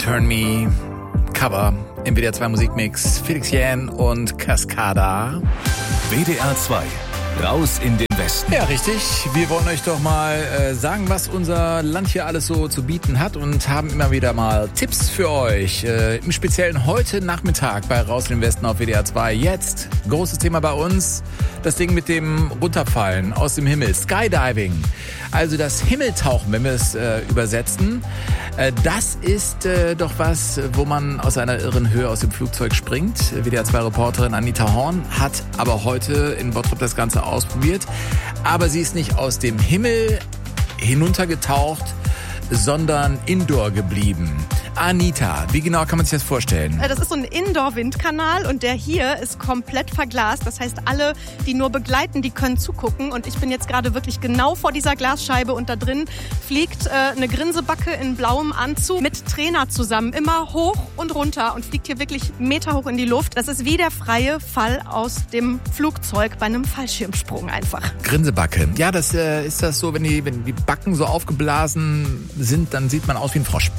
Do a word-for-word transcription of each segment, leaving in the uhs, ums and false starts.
Turn Me, Cover im W D R zwei Musikmix, Felix Jähn und Cascada. W D R zwei, raus in den Westen. Ja, richtig. Wir wollen euch doch mal äh, sagen, was unser Land hier alles so zu bieten hat und haben immer wieder mal Tipps für euch. Äh, Im Speziellen heute Nachmittag bei Raus in den Westen auf W D R zwei. Jetzt, großes Thema bei uns, das Ding mit dem Runterfallen aus dem Himmel, Skydiving. Also das Himmeltauchen, wenn wir es äh, übersetzen. Äh, das ist äh, doch was, wo man aus einer irren Höhe aus dem Flugzeug springt. W D R zwei Reporterin Anita Horn hat aber heute in Bottrop das Ganze ausprobiert. Aber sie ist nicht aus dem Himmel hinuntergetaucht, sondern indoor geblieben. Anita, wie genau kann man sich das vorstellen? Das ist so ein Indoor-Windkanal und der hier ist komplett verglast. Das heißt, alle, die nur begleiten, die können zugucken. Und ich bin jetzt gerade wirklich genau vor dieser Glasscheibe und da drin fliegt äh, eine Grinsebacke in blauem Anzug mit Trainer zusammen. Immer hoch und runter und fliegt hier wirklich meterhoch in die Luft. Das ist wie der freie Fall aus dem Flugzeug bei einem Fallschirmsprung einfach. Grinsebacke. Ja, das äh, ist das so, wenn die, wenn die Backen so aufgeblasen sind, dann sieht man aus wie ein Frosch.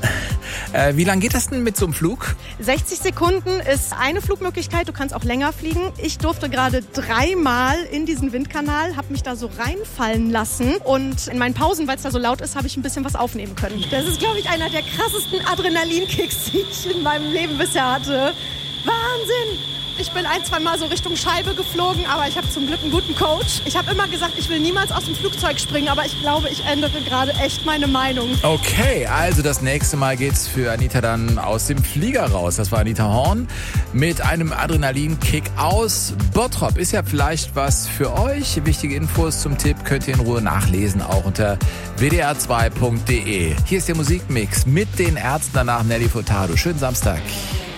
Äh, wie lange geht das denn mit so einem Flug? sechzig Sekunden ist eine Flugmöglichkeit. Du kannst auch länger fliegen. Ich durfte gerade dreimal in diesen Windkanal, habe mich da so reinfallen lassen. Und in meinen Pausen, weil es da so laut ist, habe ich ein bisschen was aufnehmen können. Das ist, glaube ich, einer der krassesten Adrenalinkicks, die ich in meinem Leben bisher hatte. Wahnsinn! Ich bin ein, zwei Mal so Richtung Scheibe geflogen, aber ich habe zum Glück einen guten Coach. Ich habe immer gesagt, ich will niemals aus dem Flugzeug springen, aber ich glaube, ich ändere gerade echt meine Meinung. Okay, also das nächste Mal geht's für Anita dann aus dem Flieger raus. Das war Anita Horn mit einem Adrenalinkick aus Bottrop. Ist ja vielleicht was für euch. Wichtige Infos zum Tipp könnt ihr in Ruhe nachlesen, auch unter w d r zwei punkt d e. Hier ist der Musikmix mit den Ärzten, danach Nelly Furtado. Schönen Samstag.